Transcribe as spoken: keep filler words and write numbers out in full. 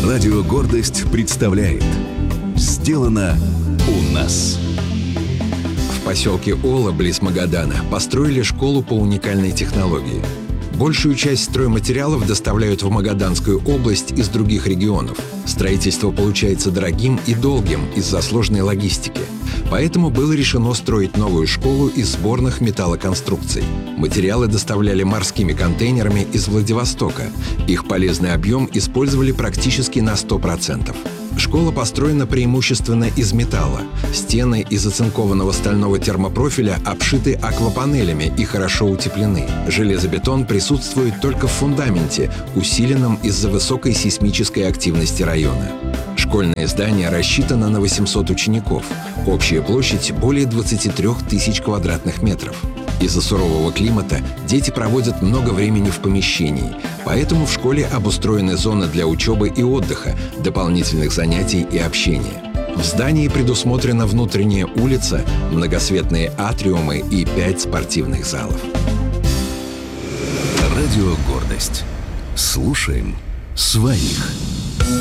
Радио «Гордость» представляет «Сделано у нас». В поселке Ола, близ Магадана, построили школу по уникальной технологии. Большую часть стройматериалов доставляют в Магаданскую область из других регионов. Строительство получается дорогим и долгим из-за сложной логистики. Поэтому было решено строить новую школу из сборных металлоконструкций. Материалы доставляли морскими контейнерами из Владивостока. Их полезный объем использовали практически на сто процентов. Школа построена преимущественно из металла. Стены из оцинкованного стального термопрофиля обшиты аквапанелями и хорошо утеплены. Железобетон присутствует только в фундаменте, усиленном из-за высокой сейсмической активности района. Школьное здание рассчитано на восемьсот учеников. Общая площадь более двадцати трёх тысяч квадратных метров. Из-за сурового климата дети проводят много времени в помещении, поэтому в школе обустроены зоны для учебы и отдыха, дополнительных занятий и общения. В здании предусмотрена внутренняя улица, многосветные атриумы и пять спортивных залов. Радио «Гордость». Слушаем своих.